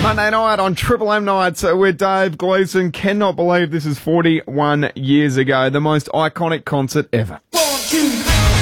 Monday night on Triple M Nights with Dave Gleeson. Cannot believe this is 41 years ago. The most iconic concert ever. 1, 2, 3.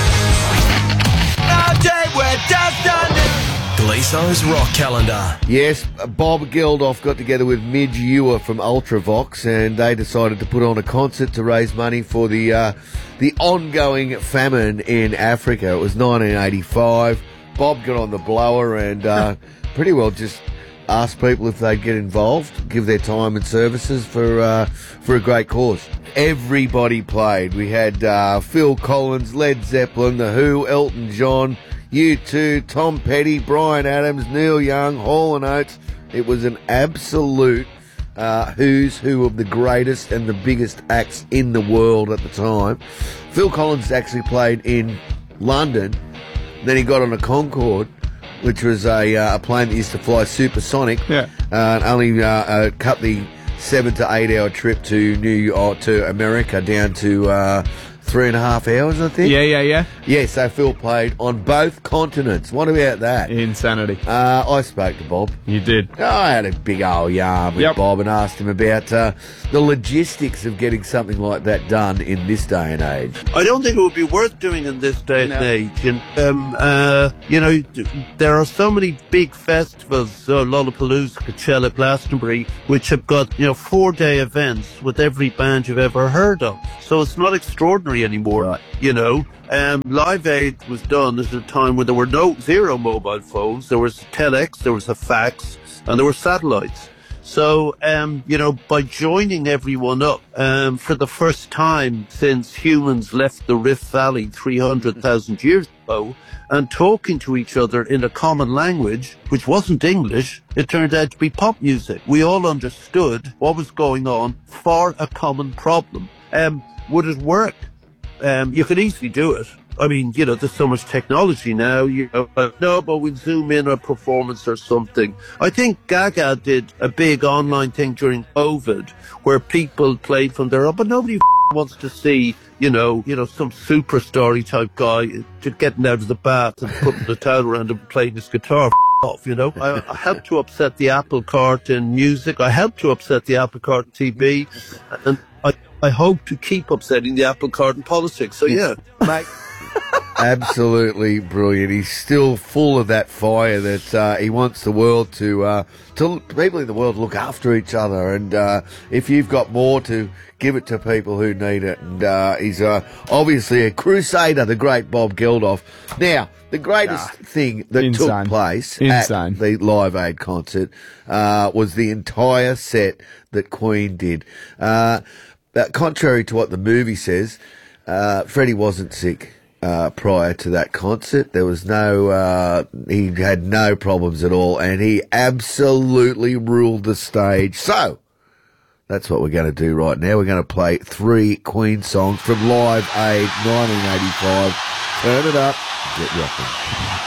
RJ, we're just done. Gleeson's Rock Calendar. Yes, Bob Geldof got together with Midge Ure from Ultravox, and they decided to put on a concert to raise money for the ongoing famine in Africa. It was 1985. Bob got on the blower and pretty well just asked people if they'd get involved, give their time and services for a great cause. Everybody played. We had Phil Collins, Led Zeppelin, The Who, Elton John, U2, Tom Petty, Bryan Adams, Neil Young, Hall & Oates. It was an absolute who's who of the greatest and the biggest acts in the world at the time. Phil Collins actually played in London. Then he got on a Concorde, which was a plane that used to fly supersonic, and only cut the 7 to 8 hour trip to New York to America down to 3.5 hours, I think. Yeah. Yeah, so Phil played on both continents. What about that? Insanity. I spoke to Bob. You did. I had a big old yarn with Bob and asked him about the logistics of getting something like that done in this day and age. I don't think it would be worth doing in this day and age. And, you know, there are so many big festivals, Lollapalooza, Coachella, Glastonbury, which have got, 4-day events with every band you've ever heard of. So it's not extraordinary anymore, Live Aid was done at a time when there were zero mobile phones. There was telex, there was a fax, and there were satellites. So, by joining everyone up, for the first time since humans left the Rift Valley 300,000 years ago, and talking to each other in a common language, which wasn't English, it turned out to be pop music. We all understood what was going on for a common problem. Would it work? You could easily do it. I mean, there's so much technology now, no, but we'll zoom in a performance or something. I think Gaga did a big online thing during COVID where people played from there, but nobody wants to see, some superstar type guy just getting out of the bath and putting the towel around him and playing his guitar off, I helped to upset the apple cart in music. I helped to upset the apple cart in TV. And I hope to keep upsetting the apple cart in politics. So, Mate. Absolutely brilliant. He's still full of that fire that he wants the world to people in the world look after each other, and if you've got more, to give it to people who need it. And he's obviously a crusader, the great Bob Geldof. Now, the greatest thing that took place at the Live Aid concert was the entire set that Queen did. Contrary to what the movie says, Freddie wasn't sick prior to that concert. There was he had no problems at all, and he absolutely ruled the stage. So, that's what we're going to do right now. We're going to play 3 Queen songs from Live Aid 1985. Turn it up, get rocking.